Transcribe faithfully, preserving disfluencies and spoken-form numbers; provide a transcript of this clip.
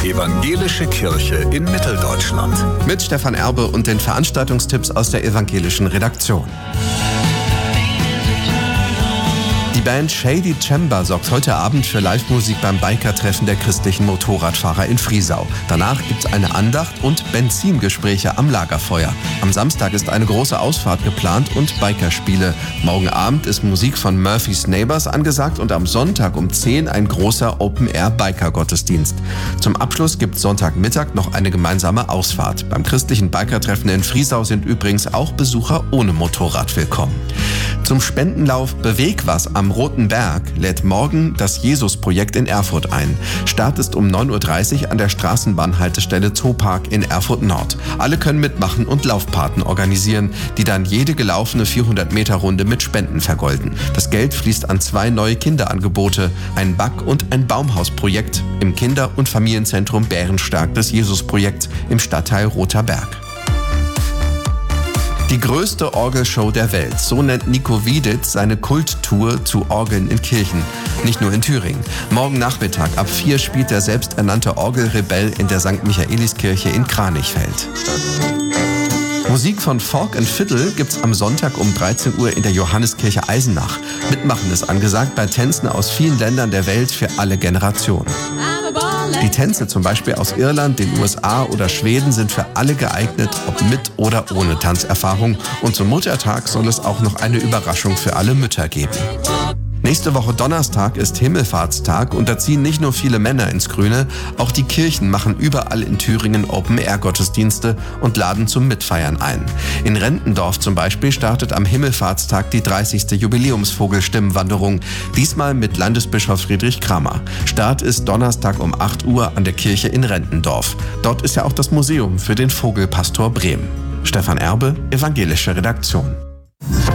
Evangelische Kirche in Mitteldeutschland. Mit Stefan Erbe und den Veranstaltungstipps aus der evangelischen Redaktion. Die Band Shady Chamber sorgt heute Abend für Live-Musik beim Biker-Treffen der christlichen Motorradfahrer in Friesau. Danach gibt's eine Andacht und Benzingespräche am Lagerfeuer. Am Samstag ist eine große Ausfahrt geplant und Bikerspiele. Morgen Abend ist Musik von Murphy's Neighbors angesagt und am Sonntag um zehn ein großer Open-Air-Biker-Gottesdienst. Zum Abschluss gibt's Sonntagmittag noch eine gemeinsame Ausfahrt. Beim christlichen Biker-Treffen in Friesau sind übrigens auch Besucher ohne Motorrad willkommen. Zum Spendenlauf Beweg was am Roten Berg lädt morgen das Jesus-Projekt in Erfurt ein. Start ist um neun Uhr dreißig an der Straßenbahnhaltestelle Zoopark in Erfurt Nord. Alle können mitmachen und Laufpaten organisieren, die dann jede gelaufene vierhundert Meter Runde mit Spenden vergolden. Das Geld fließt an zwei neue Kinderangebote, ein Back- und ein Baumhausprojekt im Kinder- und Familienzentrum Bärenstark des Jesus-Projekts im Stadtteil Roter Berg. Die größte Orgelshow der Welt, so nennt Nico Wieditz seine Kulttour zu Orgeln in Kirchen. Nicht nur in Thüringen. Morgen Nachmittag ab vier spielt der selbsternannte Orgelrebell in der Sankt Michaeliskirche in Kranichfeld. Musik von Fork and Fiddle gibt's am Sonntag um dreizehn Uhr in der Johanneskirche Eisenach. Mitmachen ist angesagt bei Tänzen aus vielen Ländern der Welt für alle Generationen. Die Tänze zum Beispiel aus Irland, den U S A oder Schweden sind für alle geeignet, ob mit oder ohne Tanzerfahrung. Und zum Muttertag soll es auch noch eine Überraschung für alle Mütter geben. Nächste Woche Donnerstag ist Himmelfahrtstag und da ziehen nicht nur viele Männer ins Grüne, auch die Kirchen machen überall in Thüringen Open-Air-Gottesdienste und laden zum Mitfeiern ein. In Rentendorf zum Beispiel startet am Himmelfahrtstag die dreißigste Jubiläumsvogelstimmenwanderung, diesmal mit Landesbischof Friedrich Kramer. Start ist Donnerstag um acht Uhr an der Kirche in Rentendorf. Dort ist ja auch das Museum für den Vogelpastor Brehm. Stefan Erbe, evangelische Redaktion.